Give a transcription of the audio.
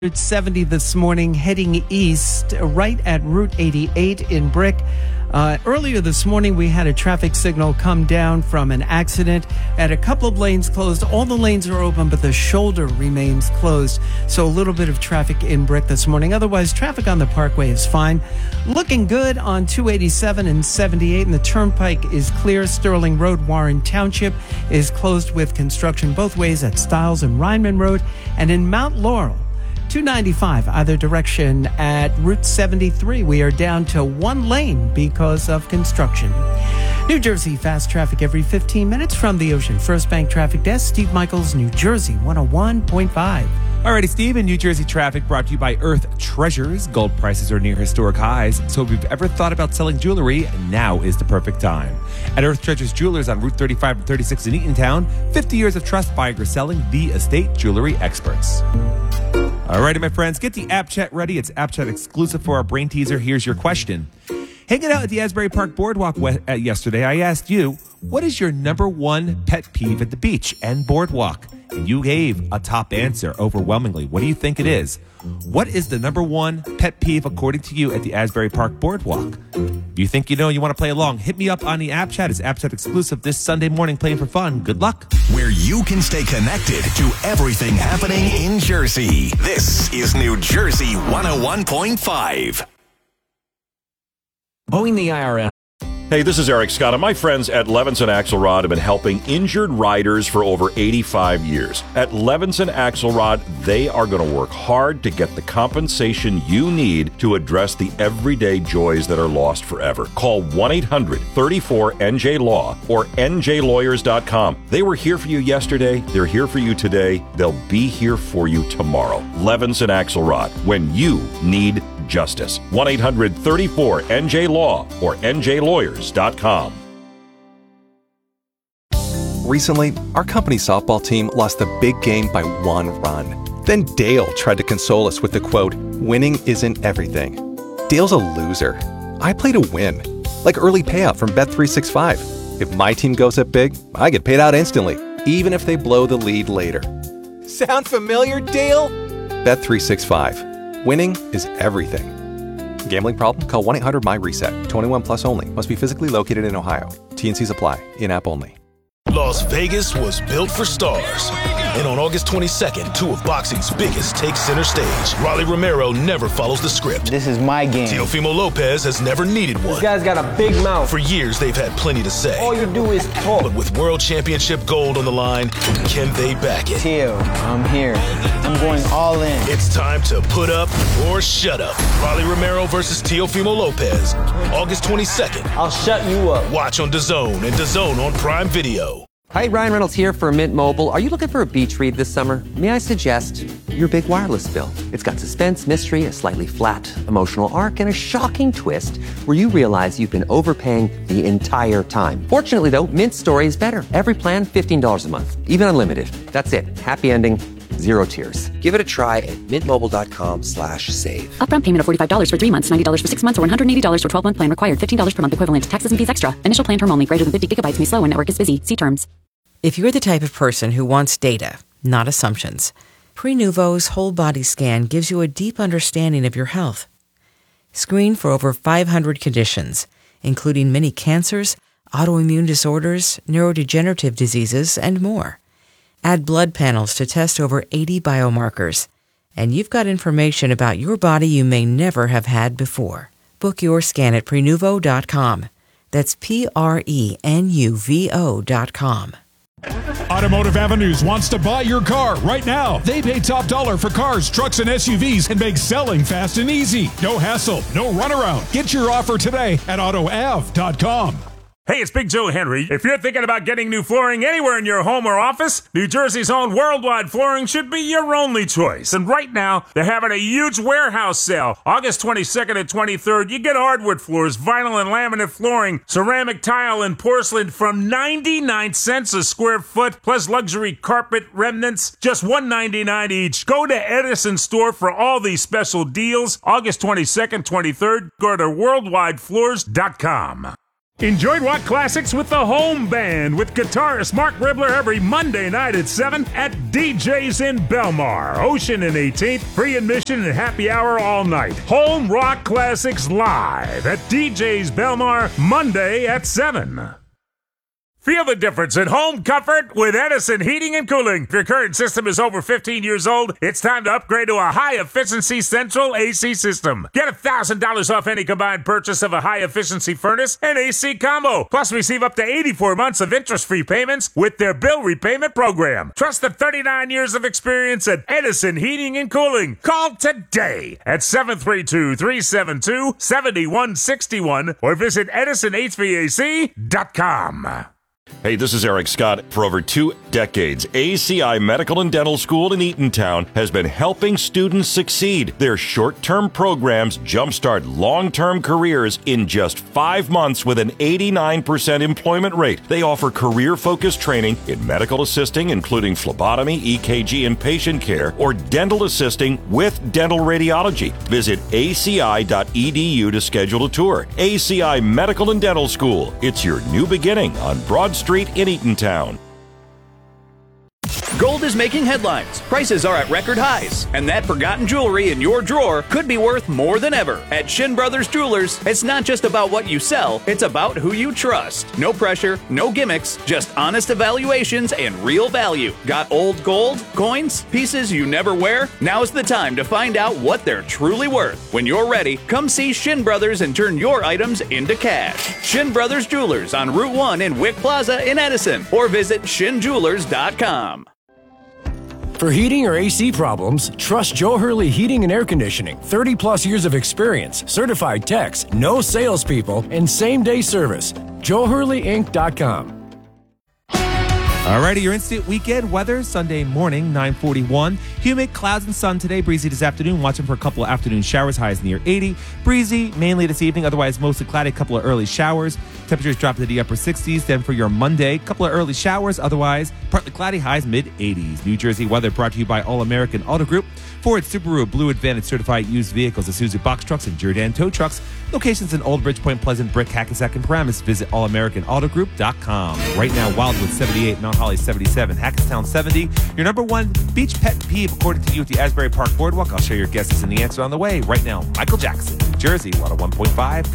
Route 70 this morning, heading east, right at Route 88 in Brick. Earlier this morning, we had a traffic signal come down from an accident at a couple of lanes closed. All the lanes are open, but the shoulder remains closed. So a little bit of traffic in Brick this morning. Otherwise, traffic on the Parkway is fine. Looking good on 287 and 78, and the Turnpike is clear. Sterling Road, Warren Township is closed with construction both ways at Stiles and Rhineman Road. And in Mount Laurel, 295 either direction at Route 73. We are down to one lane because of construction. New Jersey fast traffic every 15 minutes from the Ocean First Bank Traffic Desk. Steve Michaels, New Jersey 101.5. Alrighty, Steve, in New Jersey traffic brought to you by Earth Treasures. Gold prices are near historic highs, so if you've ever thought about selling jewelry, now is the perfect time. At Earth Treasures Jewelers on Route 35 and 36 in Eatontown, 50 years of trust buying or selling, the estate jewelry experts. Alrighty, my friends, get the App Chat ready. It's App Chat exclusive for our brain teaser. Here's your question. Hanging out at the Asbury Park Boardwalk yesterday, I asked you, what is your number one pet peeve at the beach and boardwalk? And you gave a top answer overwhelmingly. What do you think it is? What is the number one pet peeve according to you at the Asbury Park Boardwalk? If you think you know, you want to play along, hit me up on the App Chat. It's App Chat exclusive this Sunday morning, playing for fun. Good luck. Where you can stay connected to everything happening in Jersey. This is New Jersey 101.5. Owing the IRS. Hey, this is Eric Scott, and my friends at Levinson Axelrod have been helping injured riders for over 85 years. At Levinson Axelrod, they are going to work hard to get the compensation you need to address the everyday joys that are lost forever. Call 1-800-34-NJ-LAW or njlawyers.com. They were here for you yesterday. They're here for you today. They'll be here for you tomorrow. Levinson Axelrod, when you need justice. 1-800-34-NJ-LAW or njlawyers.com. Recently, our company softball team lost the big game by one run. Then Dale tried to console us with the quote, "Winning isn't everything." Dale's a loser. I play to win, like early payout from Bet365. If my team goes up big, I get paid out instantly, even if they blow the lead later. Sound familiar, Dale? Bet365. Winning is everything. Gambling problem? Call 1-800-MY-RESET. 21 plus only. Must be physically located in Ohio. T&Cs apply. In-app only. Las Vegas was built for stars. And on August 22nd, two of boxing's biggest take center stage. Rolly Romero never follows the script. This is my game. Teofimo Lopez has never needed one. This guy's got a big mouth. For years, they've had plenty to say. All you do is talk. But with World Championship gold on the line, can they back it? Teo, I'm here. I'm going all in. It's time to put up or shut up. Rolly Romero versus Teofimo Lopez. August 22nd. I'll shut you up. Watch on DAZN and DAZN on Prime Video. Hi, Ryan Reynolds here for Mint Mobile. Are you looking for a beach read this summer? May I suggest your big wireless bill? It's got suspense, mystery, a slightly flat emotional arc, and a shocking twist where you realize you've been overpaying the entire time. Fortunately, though, Mint story is better. Every plan, $15 a month, even unlimited. That's it. Happy ending. Zero tears. Give it a try at mintmobile.com/save. Upfront payment of $45 for 3 months, $90 for 6 months, or $180 for 12-month plan required. $15 per month equivalent. Taxes and fees extra. Initial plan term only. Greater than 50 gigabytes may slow when network is busy. See terms. If you're the type of person who wants data, not assumptions, Prenuvo's whole body scan gives you a deep understanding of your health. Screen for over 500 conditions, including many cancers, autoimmune disorders, neurodegenerative diseases, and more. Add blood panels to test over 80 biomarkers, and you've got information about your body you may never have had before. Book your scan at Prenuvo.com. That's Prenuvo.com. Automotive Avenues wants to buy your car right now. They pay top dollar for cars, trucks, and SUVs and make selling fast and easy. No hassle, no runaround. Get your offer today at AutoAv.com. Hey, it's Big Joe Henry. If you're thinking about getting new flooring anywhere in your home or office, New Jersey's own Worldwide Flooring should be your only choice. And right now, they're having a huge warehouse sale. August 22nd and 23rd, you get hardwood floors, vinyl and laminate flooring, ceramic tile and porcelain from 99 cents a square foot, plus luxury carpet remnants, just $1.99 each. Go to Edison Store for all these special deals. August 22nd, 23rd, go to worldwidefloors.com. Enjoy rock classics with the Home Band with guitarist Mark Ribler every Monday night at 7 at DJ's in Belmar. Ocean and 18th, free admission and happy hour all night. Home Rock Classics live at DJ's Belmar Monday at 7. Feel the difference in home comfort with Edison Heating and Cooling. If your current system is over 15 years old, it's time to upgrade to a high-efficiency central AC system. Get $1,000 off any combined purchase of a high-efficiency furnace and AC combo. Plus, receive up to 84 months of interest-free payments with their bill repayment program. Trust the 39 years of experience at Edison Heating and Cooling. Call today at 732-372-7161 or visit EdisonHVAC.com. Hey, this is Eric Scott. For over 2 decades, ACI Medical and Dental School in Eatontown has been helping students succeed. Their short-term programs jumpstart long-term careers in just 5 months with an 89% employment rate. They offer career-focused training in medical assisting, including phlebotomy, EKG, and patient care, or dental assisting with dental radiology. Visit aci.edu to schedule a tour. ACI Medical and Dental School. It's your new beginning on Broad Street in Eatontown. Gold is making headlines. Prices are at record highs. And that forgotten jewelry in your drawer could be worth more than ever. At Shin Brothers Jewelers, it's not just about what you sell, it's about who you trust. No pressure, no gimmicks, just honest evaluations and real value. Got old gold, coins, pieces you never wear? Now's the time to find out what they're truly worth. When you're ready, come see Shin Brothers and turn your items into cash. Shin Brothers Jewelers on Route 1 in Wick Plaza in Edison, or visit shinjewelers.com. For heating or AC problems, trust Joe Hurley Heating and Air Conditioning. 30 plus years of experience, certified techs, no salespeople, and same-day service. JoeHurleyInc.com. Alrighty, your instant weekend weather, Sunday morning, 9:41. Humid, clouds and sun today, breezy this afternoon. Watching for a couple of afternoon showers, highs near 80. Breezy, mainly this evening, otherwise mostly cloudy, a couple of early showers. Temperatures drop to the upper 60s. Then for your Monday, couple of early showers, otherwise partly cloudy, highs mid-80s. New Jersey weather brought to you by All American Auto Group. Ford, Subaru, Blue Advantage certified used vehicles, Isuzu box trucks, and Jordan tow trucks. Locations in Old Bridge Point, Pleasant, Brick, Hackensack, and Paramus. Visit allamericanautogroup.com. Right now, Wildwood 78, Mount Holly 77, Hackettstown 70. Your number one beach pet peeve, according to you, at the Asbury Park Boardwalk. I'll share your guesses and the answer on the way. Right now, Michael Jackson, New Jersey, 101.5.